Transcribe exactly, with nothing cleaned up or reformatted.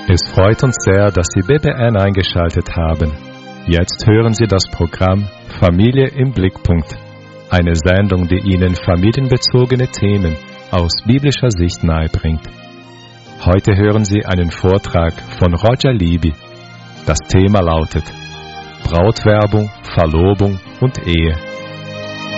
Es freut uns sehr, dass Sie B B N eingeschaltet haben. Jetzt hören Sie das Programm Familie im Blickpunkt. Eine Sendung, die Ihnen familienbezogene Themen aus biblischer Sicht nahebringt. Heute hören Sie einen Vortrag von Roger Libby. Das Thema lautet Brautwerbung, Verlobung und Ehe.